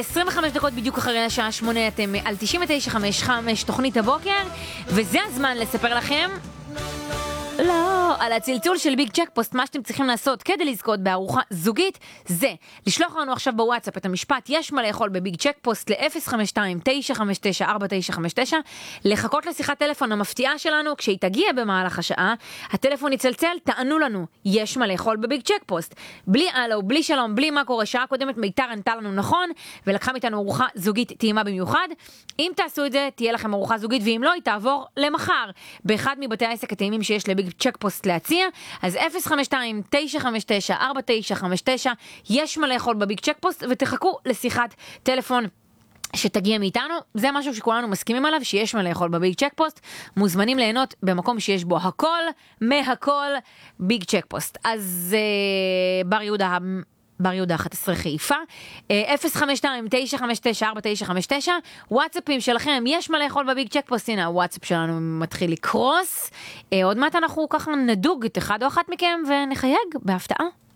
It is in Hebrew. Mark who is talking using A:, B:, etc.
A: 25 דקות בדיוק אחרי השעה 8 אתם על 99.55 תוכנית הבוקר, וזה הזמן לספר לכם לא, על הצלצול של ביג צ'קפוסט. מה שאתם צריכים לעשות כדי לזכות בארוחה זוגית זה לשלוח לנו עכשיו בוואטסאפ את המשפט יש מה לאכול בביג צ'קפוסט ל-052-959-4959, לחכות לשיחת טלפון המפתיעה שלנו. כשהיא תגיע במהלך השעה הטלפון יצלצל, תענו לנו יש מה לאכול בביג צ'קפוסט, בלי הלו, בלי שלום, בלי מה קורה. שעה קודמת מיתר ענתה לנו נכון ולקחה מאיתנו ארוחה זוגית טעימה במיוחד. אם תעשו את זה תהיה לכם ארוחה זוגית, ואם לא היא תעבור למחר באחד מבתי העסק הטעימים שיש לביג צ'קפוסט להציע. אז 052-959-4959 יש מה לאכול בביג צ'קפוסט, ותחכו לשיחת טלפון שתגיע מאיתנו. זה משהו שכולנו מסכימים עליו, שיש מה לאכול בביג צ'קפוסט. מוזמנים ליהנות במקום שיש בו הכל מהכל, ביג צ'קפוסט. אז בר יהודה 11 חיפה, 052-959-4959, וואטסאפים שלכם, יש מה לאכול בביג צ'קפוסט. הנה הוואטסאפ שלנו מתחיל לקרוס, עוד מעט אנחנו ככה נדוג את אחד או אחת מכם ונחייג בהפתעה.